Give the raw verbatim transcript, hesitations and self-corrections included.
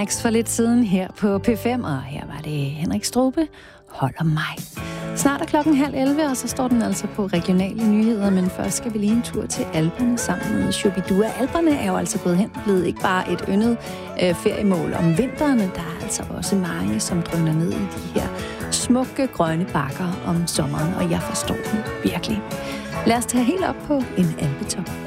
Max for lidt siden her på P fem, og her var det Henrik Strube, Holder mig. Snart er klokken halv elleve, og så står den altså på regionale nyheder, men først skal vi lige en tur til Alperne sammen med Shubidua. Alperne er jo altså gået hen blevet ikke bare et yndet øh, feriemål om vinteren, der er altså også mange, som drøner ned i de her smukke grønne bakker om sommeren, og jeg forstår dem virkelig. Lad os tage helt op på en alpetop.